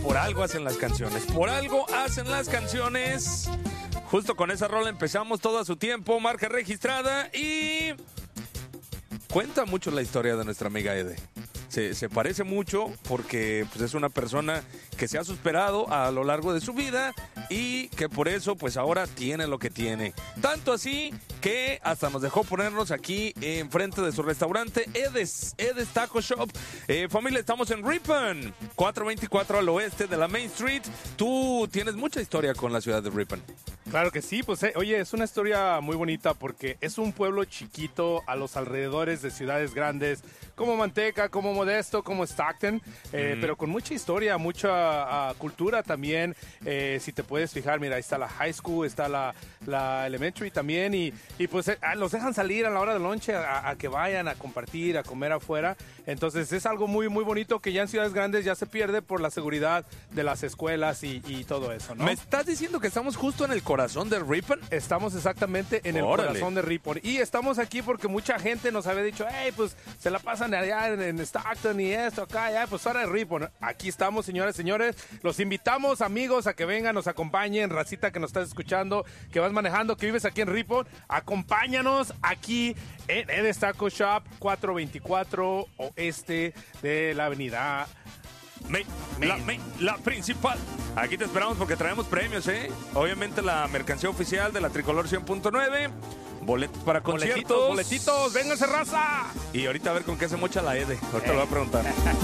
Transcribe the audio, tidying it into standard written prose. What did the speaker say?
Por algo hacen las canciones. Por algo hacen las canciones. Justo con esa rola empezamos todo a su tiempo. Marca registrada y cuenta mucho la historia de nuestra amiga Ede. Se parece mucho porque pues, es una persona que se ha superado a lo largo de su vida y que por eso pues ahora tiene lo que tiene. Tanto así que hasta nos dejó ponernos aquí enfrente de su restaurante Ede's Taco Shop. Familia, estamos en Ripon, 424 al oeste de la Main Street. Tú tienes mucha historia con la ciudad de Ripon. Claro que sí, pues oye, es una historia muy bonita porque es un pueblo chiquito a los alrededores de ciudades grandes como Manteca, como Modesto, como Stockton, pero con mucha historia, mucha cultura también. Si te puedes fijar, mira, ahí está la high school, está la elementary también y pues los dejan salir a la hora del lonche a que vayan a compartir, a comer afuera. Entonces es algo muy, muy bonito que ya en ciudades grandes ya se pierde por la seguridad de las escuelas y todo eso, ¿no? ¿Me estás diciendo que estamos justo en el corazón de Ripon? Estamos exactamente en el corazón de Ripon. Y estamos aquí porque mucha gente nos había dicho, hey, pues se la pasan allá en Stockton y esto, acá, allá, pues ahora en Ripon. Aquí estamos, señoras y señores. Los invitamos, amigos, a que vengan, nos acompañen, racita que nos estás escuchando, que vas manejando, que vives aquí en Ripon. Acompáñanos aquí en Ede's Taco Shop, 424 oeste de la avenida La principal. Aquí te esperamos porque traemos premios, Obviamente la mercancía oficial de la Tricolor 100.9. Boletos para conciertos. Boletitos, vénganse, raza. Y ahorita a ver con qué se mocha la Ede. Ahorita lo voy a preguntar.